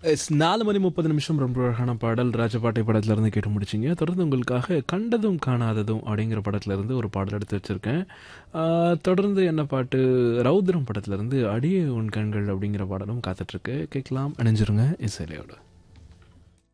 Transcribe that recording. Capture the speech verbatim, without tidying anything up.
S நாலு மணி முப்பது நிமிஷம் ரொம்ப அழகான பாடல் ராஜபாட்டை படத்துலேருந்து கேட்டு முடிச்சிங்க. தொடர்ந்து உங்களுக்காக கண்டதும் காணாததும் அப்படிங்கிற படத்துலேருந்து ஒரு பாடல் எடுத்து வச்சுருக்கேன். தொடர்ந்து என்ன பாட்டு, ரௌத்ரம் படத்துலேருந்து அடியே உன் கண்கள் அப்படிங்கிற பாடலும் காத்துட்ருக்கு. கேட்கலாம், இணைஞ்சிருங்க இசையிலையோடு.